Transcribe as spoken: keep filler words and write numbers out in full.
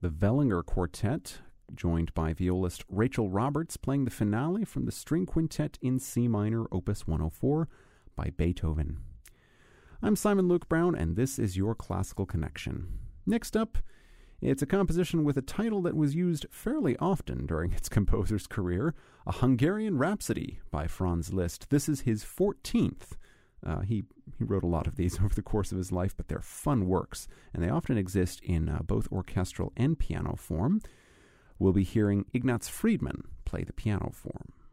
the Wellinger Quartet, joined by violist Rachel Roberts, playing the finale from the String Quintet in C minor, Opus one oh four, by Beethoven. I'm Simon Luke Brown, and this is your Classical Connection. Next up, it's a composition with a title that was used fairly often during its composer's career, a Hungarian Rhapsody by Franz Liszt. This is his fourteenth. Uh, he, he wrote a lot of these over the course of his life, but they're fun works, and they often exist in uh, both orchestral and piano form. We'll be hearing Ignaz Friedman play the piano form.